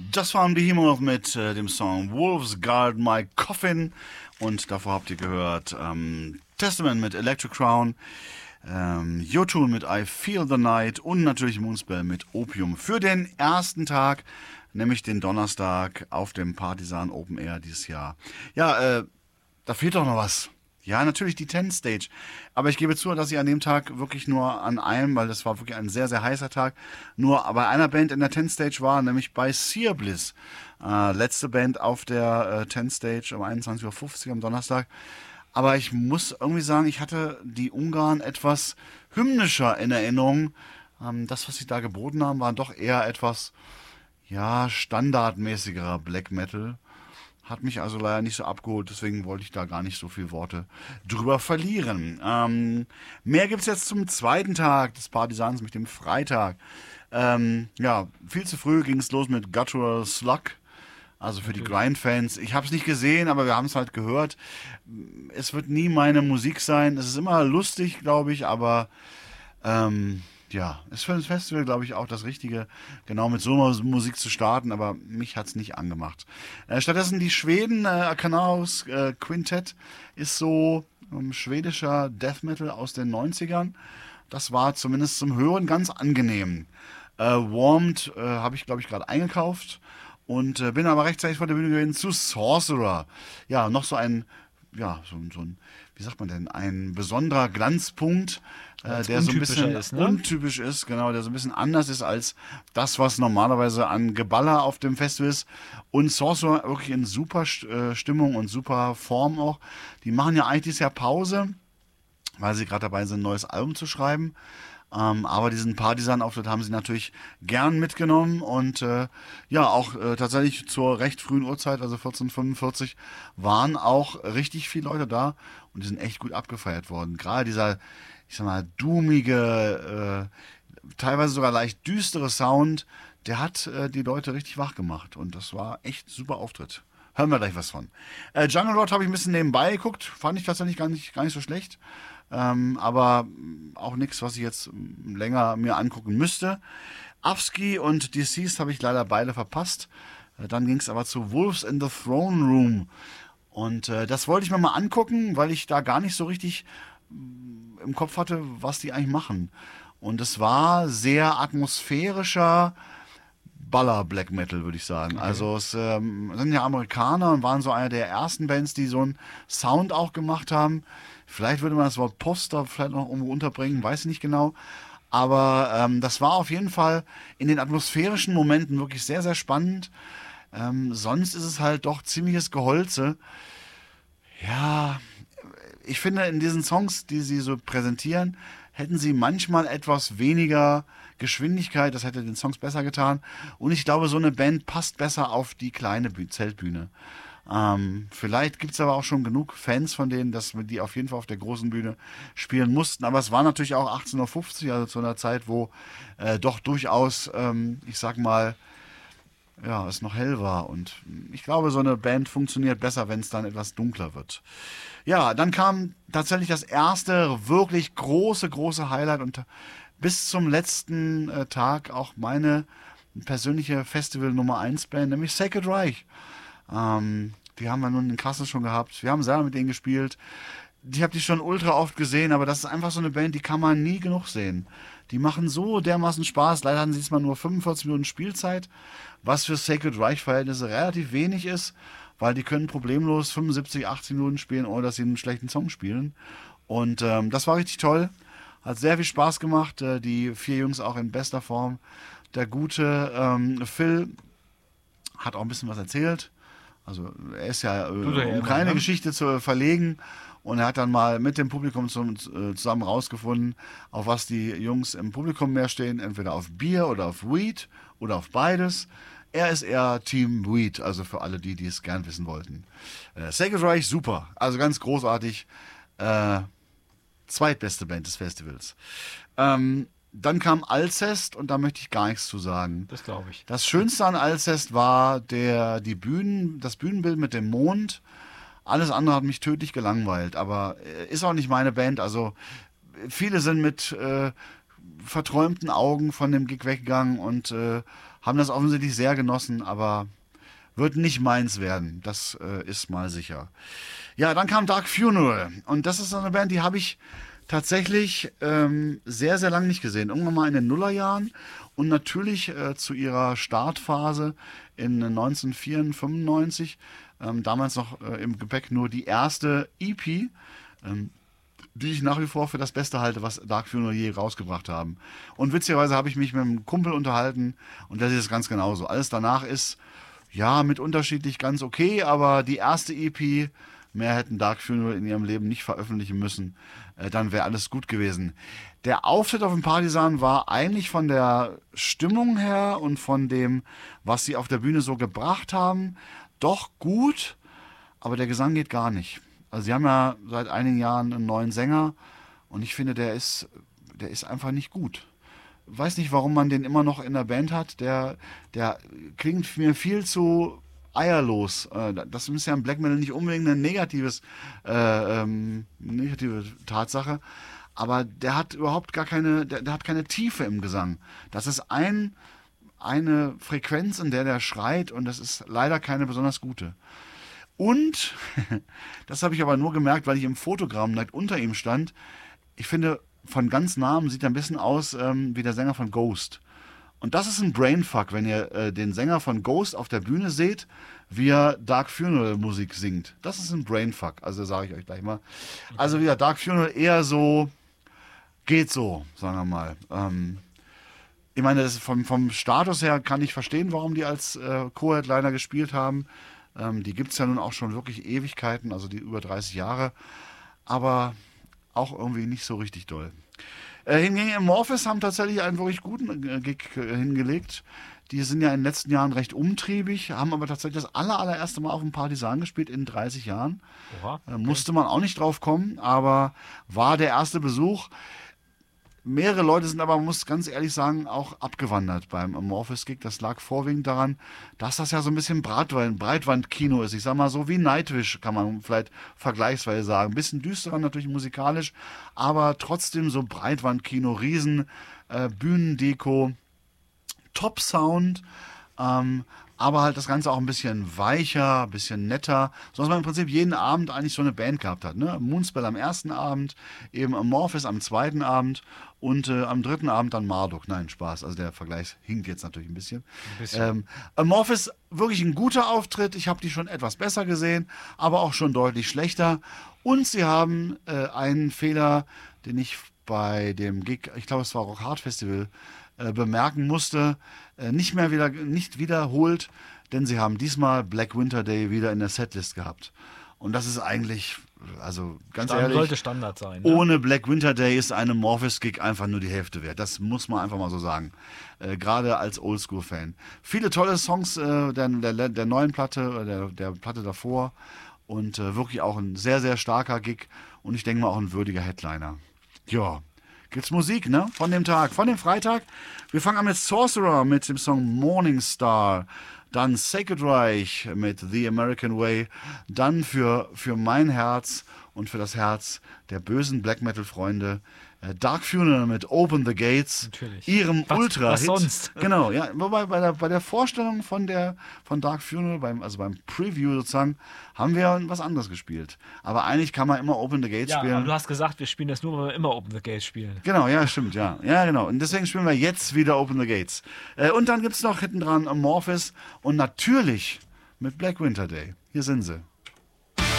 Das waren Behemoth mit dem Song Wolves Guard My Coffin. Und davor habt ihr gehört Testament mit Electric Crown, U2 mit I Feel the Night und natürlich Moonspell mit Opium für den ersten Tag, nämlich den Donnerstag auf dem Partisan Open Air dieses Jahr. Ja, da fehlt doch noch was. Ja, natürlich die 10 Stage. Aber ich gebe zu, dass ich an dem Tag wirklich nur an einem, weil das war wirklich ein sehr, sehr heißer Tag, nur bei einer Band in der 10 Stage war, nämlich bei Sear Bliss. Letzte Band auf der 10 Stage um 21:50 Uhr am Donnerstag. Aber ich muss irgendwie sagen, ich hatte die Ungarn etwas hymnischer in Erinnerung. Das, was sie da geboten haben, war doch eher etwas, ja, standardmäßigerer Black Metal. Hat mich also leider nicht so abgeholt, deswegen wollte ich da gar nicht so viele Worte drüber verlieren. Mehr gibt's jetzt zum zweiten Tag des Partisans, mit dem Freitag. Ja, viel zu früh ging es los mit Guttural Slug. Also für die Grind-Fans. Ich habe es nicht gesehen, aber wir haben es halt gehört. Es wird nie meine Musik sein. Es ist immer lustig, glaube ich, aber ja, ist für ein Festival, glaube ich, auch das Richtige, genau mit so einer Musik zu starten, aber mich hat's nicht angemacht. Stattdessen die Schweden, Kanaus Quintett ist so schwedischer Death Metal aus den 90ern. Das war zumindest zum Hören ganz angenehm. Warmed habe ich, glaube ich, gerade eingekauft und bin aber rechtzeitig vor der Bühne gewesen zu Sorcerer. Ja, noch so ein, ja, so ein, wie sagt man denn, ein besonderer Glanzpunkt, der so ein bisschen ist, ne? untypisch ist, genau, der so ein bisschen anders ist als das, was normalerweise an Geballer auf dem Festival ist. Und Sorcerer wirklich in super Stimmung und super Form auch. Die machen ja eigentlich dieses Jahr Pause, weil sie gerade dabei sind, ein neues Album zu schreiben. Aber diesen Partisan-Auftritt haben sie natürlich gern mitgenommen und ja, auch tatsächlich zur recht frühen Uhrzeit, also 14:45, waren auch richtig viele Leute da und die sind echt gut abgefeiert worden. Gerade dieser, ich sag mal, doomige, teilweise sogar leicht düstere Sound, der hat die Leute richtig wach gemacht und das war echt super Auftritt. Hören wir gleich was von. Jungle Rot habe ich ein bisschen nebenbei geguckt, fand ich tatsächlich gar nicht so schlecht. Aber auch nichts, was ich jetzt länger mir angucken müsste. Avsky und Deceased habe ich leider beide verpasst. Dann ging es aber zu Wolves in the Throne Room. Und das wollte ich mir mal angucken, weil ich da gar nicht so richtig im Kopf hatte, was die eigentlich machen. Und es war sehr atmosphärischer Baller-Black Metal, würde ich sagen. Okay. Also es sind ja Amerikaner und waren so einer der ersten Bands, die so einen Sound auch gemacht haben. Vielleicht würde man das Wort Poster vielleicht noch irgendwo unterbringen, weiß ich nicht genau. Aber das war auf jeden Fall in den atmosphärischen Momenten wirklich sehr, sehr spannend. Sonst ist es halt doch ziemliches Geholze. Ja, ich finde, in diesen Songs, die sie so präsentieren, hätten sie manchmal etwas weniger Geschwindigkeit. Das hätte den Songs besser getan. Und ich glaube, so eine Band passt besser auf die kleine Zeltbühne. Vielleicht gibt es aber auch schon genug Fans von denen, dass wir die auf jeden Fall auf der großen Bühne spielen mussten. Aber es war natürlich auch 18:50 Uhr, also zu einer Zeit, wo doch durchaus, ich sag mal, ja, es noch hell war. Und ich glaube, so eine Band funktioniert besser, wenn es dann etwas dunkler wird. Ja, dann kam tatsächlich das erste wirklich große Highlight und bis zum letzten Tag auch meine persönliche Festival Nummer 1 Band, nämlich Sacred Reich. Die haben wir nun in Kassel schon gehabt. Wir haben selber mit denen gespielt. Ich habe die schon ultra oft gesehen, aber das ist einfach so eine Band, die kann man nie genug sehen. Die machen so dermaßen Spaß. Leider hatten sie diesmal nur 45 Minuten Spielzeit, was für Sacred Reich-Verhältnisse relativ wenig ist, weil die können problemlos 75, 80 Minuten spielen, ohne dass sie einen schlechten Song spielen. Und das war richtig toll. Hat sehr viel Spaß gemacht. Die 4 Jungs auch in bester Form. Der gute Phil hat auch ein bisschen was erzählt. Also er ist ja, um keine Geschichte zu verlegen. Und er hat dann mal mit dem Publikum zusammen rausgefunden, auf was die Jungs im Publikum mehr stehen. Entweder auf Bier oder auf Weed oder auf beides. Er ist eher Team Weed, also für alle die es gern wissen wollten. Sacred Reich, super. Also ganz großartig. Zweitbeste Band des Festivals. Dann kam Alcest und da möchte ich gar nichts zu sagen. Das glaube ich. Das Schönste an Alcest war das Bühnenbild mit dem Mond. Alles andere hat mich tödlich gelangweilt, aber ist auch nicht meine Band. Also viele sind mit verträumten Augen von dem Gig weggegangen und haben das offensichtlich sehr genossen, aber wird nicht meins werden. Das ist mal sicher. Ja, dann kam Dark Funeral und das ist so eine Band, die habe ich tatsächlich sehr, sehr lange nicht gesehen. Irgendwann mal in den Nullerjahren und natürlich zu ihrer Startphase in 1994, 95, damals noch im Gepäck nur die erste EP, die ich nach wie vor für das Beste halte, was Dark Funeral je rausgebracht haben. Und witzigerweise habe ich mich mit einem Kumpel unterhalten und der sieht es ganz genauso. Alles danach ist, ja, mit unterschiedlich ganz okay, aber die erste EP, mehr hätten Dark Funeral in ihrem Leben nicht veröffentlichen müssen, dann wäre alles gut gewesen. Der Auftritt auf dem Partisan war eigentlich von der Stimmung her und von dem, was sie auf der Bühne so gebracht haben, doch gut, aber der Gesang geht gar nicht. Also sie haben ja seit einigen Jahren einen neuen Sänger und ich finde, der ist einfach nicht gut. Weiß nicht, warum man den immer noch in der Band hat. Der klingt mir viel zu eierlos. Das ist ja im Black Metal nicht unbedingt eine negative Tatsache, aber der hat überhaupt gar keine, der hat keine Tiefe im Gesang. Das ist eine Frequenz, in der schreit und das ist leider keine besonders gute. Und, das habe ich aber nur gemerkt, weil ich im Fotogramm direkt unter ihm stand, ich finde, von ganz nahem sieht er ein bisschen aus wie der Sänger von Ghost. Und das ist ein Brainfuck, wenn ihr den Sänger von Ghost auf der Bühne seht, wie er Dark Funeral Musik singt. Das ist ein Brainfuck, also sage ich euch gleich mal. Also wieder Dark Funeral eher so, geht so, sagen wir mal. Ich meine, das vom Status her kann ich verstehen, warum die als Co-Headliner gespielt haben. Die gibt es ja nun auch schon wirklich Ewigkeiten, also die über 30 Jahre. Aber auch irgendwie nicht so richtig doll. Hingegen Amorphis haben tatsächlich einen wirklich guten Gig hingelegt. Die sind ja in den letzten Jahren recht umtriebig, haben aber tatsächlich das allererste Mal auf dem Partisan gespielt in 30 Jahren. Oha, okay. Musste man auch nicht drauf kommen, aber war der erste Besuch. Mehrere Leute sind aber, man muss ganz ehrlich sagen, auch abgewandert beim Amorphis-Gig. Das lag vorwiegend daran, dass das ja so ein bisschen Breitwandkino ist. Ich sag mal so wie Nightwish, kann man vielleicht vergleichsweise sagen. Ein bisschen düsterer natürlich musikalisch, aber trotzdem so Breitwandkino, riesen Bühnendeko, Top-Sound, aber halt das Ganze auch ein bisschen weicher, ein bisschen netter, so dass man im Prinzip jeden Abend eigentlich so eine Band gehabt hat. Ne? Moonspell am ersten Abend, eben Amorphis am zweiten Abend und am dritten Abend dann Marduk. Nein, Spaß, also der Vergleich hinkt jetzt natürlich ein bisschen. Amorphis, wirklich ein guter Auftritt, ich habe die schon etwas besser gesehen, aber auch schon deutlich schlechter. Und sie haben einen Fehler, den ich bei dem Gig, ich glaube es war Rock Hard Festival, bemerken musste, nicht wiederholt, denn sie haben diesmal Black Winter Day wieder in der Setlist gehabt. Und das ist eigentlich, also ganz ehrlich, sollte Standard sein. Ne? Ohne Black Winter Day ist eine Amorphis-Gig einfach nur die Hälfte wert. Das muss man einfach mal so sagen. Gerade als Oldschool-Fan. Viele tolle Songs der neuen Platte, der Platte davor und wirklich auch ein sehr, sehr starker Gig und ich denke mal auch ein würdiger Headliner. Ja. Gibt's Musik, ne? Von dem Tag, von dem Freitag. Wir fangen an mit Sorcerer mit dem Song Morning Star. Dann Sacred Reich mit The American Way. Dann für mein Herz und für das Herz der bösen Black Metal Freunde Dark Funeral mit Open the Gates. Natürlich. Ihrem Ultra-Hit. Was sonst? Genau, ja. Wobei bei der Vorstellung von Dark Funeral, beim Preview sozusagen, haben wir was anderes gespielt. Aber eigentlich kann man immer Open the Gates spielen. Ja, aber du hast gesagt, wir spielen das nur, weil wir immer Open the Gates spielen. Genau, ja, stimmt, ja. Ja, genau. Und deswegen spielen wir jetzt wieder Open the Gates. Und dann gibt es noch hinten dran Amorphis und natürlich mit Black Winter Day. Hier sind sie.